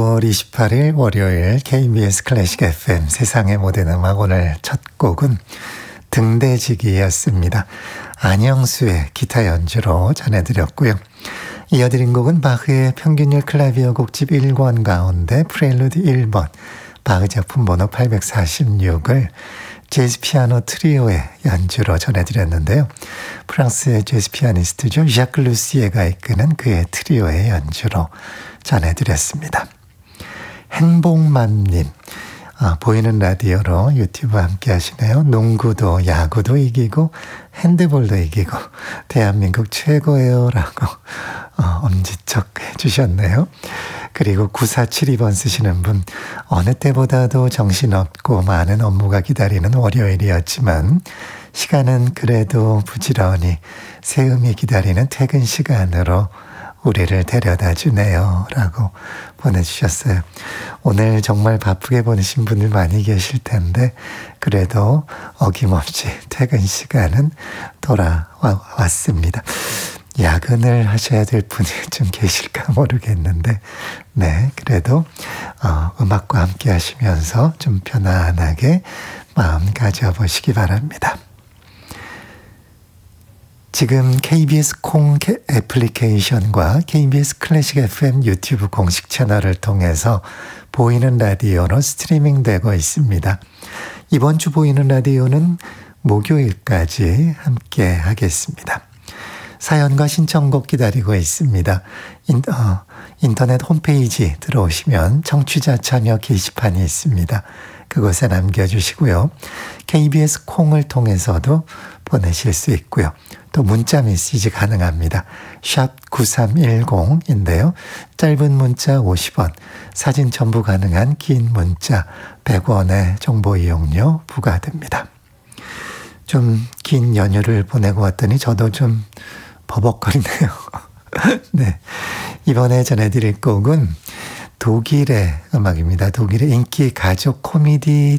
9월 28일 월요일 KBS 클래식 FM 세상의 모든 음악 오늘 첫 곡은 등대지기였습니다. 안영수의 기타 연주로 전해드렸고요. 이어드린 곡은 바흐의 평균율 클라비어 곡집 1권 가운데 프렐루드 1번 바흐 작품 번호 846을 재즈 피아노 트리오의 연주로 전해드렸는데요. 프랑스의 재즈 피아니스트죠. ዣ크 루시에가 이끄는 그의 트리오의 연주로 전해드렸습니다. 행복맘님, 보이는 라디오로 유튜브 함께 하시네요. 농구도 야구도 이기고 핸드볼도 이기고 대한민국 최고예요 라고 엄지척 해주셨네요. 그리고 9472번 쓰시는 분, 어느 때보다도 정신없고 많은 업무가 기다리는 월요일이었지만 시간은 그래도 부지런히 세음이 기다리는 퇴근 시간으로 우리를 데려다 주네요 라고 보내주셨어요. 오늘 정말 바쁘게 보내신 분들 많이 계실 텐데 그래도 어김없이 퇴근 시간은 돌아왔습니다. 야근을 하셔야 될 분이 좀 계실까 모르겠는데 네, 그래도 음악과 함께 하시면서 좀 편안하게 마음 가져보시기 바랍니다. 지금 KBS 콩 애플리케이션과 KBS 클래식 FM 유튜브 공식 채널을 통해서 보이는 라디오로 스트리밍 되고 있습니다. 이번 주 보이는 라디오는 목요일까지 함께 하겠습니다. 사연과 신청곡 기다리고 있습니다. 인터넷 홈페이지 들어오시면 청취자 참여 게시판이 있습니다. 그곳에 남겨주시고요. KBS 콩을 통해서도 보내실 수 있고요. 또 문자 메시지 가능합니다. 샵 9310인데요. 짧은 문자 50원, 사진 첨부 가능한 긴 문자 100원의 정보 이용료 부과됩니다. 좀 긴 연휴를 보내고 왔더니 저도 좀 버벅거리네요. 네, 이번에 전해드릴 곡은 독일의 음악입니다. 독일의 인기 가족 코미디